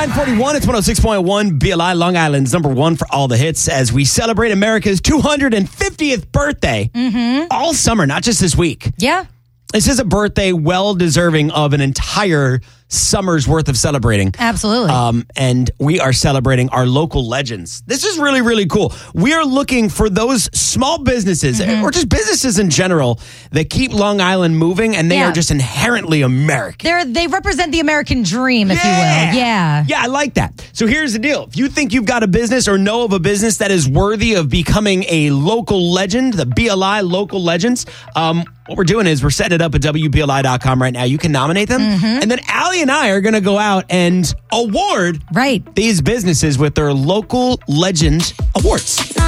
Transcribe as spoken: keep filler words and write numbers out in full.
nine forty-one, it's one oh six point one B L I, Long Island's number one for all the hits as we celebrate America's two hundred fiftieth birthday Mm-hmm. all summer, not just this week. Yeah. This is a birthday well deserving of an entire summer's worth of celebrating. Absolutely. Um, and we are celebrating our local legends. This is really, really cool. We are looking for those small businesses Mm-hmm. or just businesses in general that keep Long Island moving, and they Yeah. are just inherently American. They're, they represent the American dream, if you will. Yeah. Yeah, I like that. So here's the deal. If you think you've got a business or know of a business that is worthy of becoming a local legend, the B L I Local Legends, um, what we're doing is we're setting it up at W B L I dot com right now. You can nominate them. Mm-hmm. And then Allie and I are going to go out and award Right. these businesses with their local legend awards.